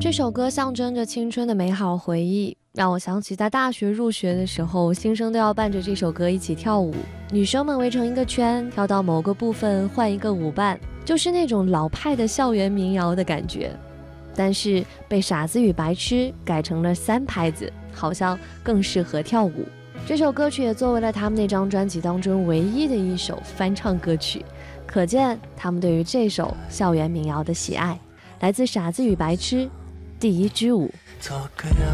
这首歌象征着青春的美好回忆，让我想起在大学入学的时候，新生都要伴着这首歌一起跳舞，女生们围成一个圈，跳到某个部分换一个舞伴，就是那种老派的校园民谣的感觉。但是被傻子与白痴改成了3拍子，好像更适合跳舞。这首歌曲也作为了他们那张专辑当中唯一的一首翻唱歌曲，可见他们对于这首校园民谣的喜爱。来自傻子与白痴，第一支舞。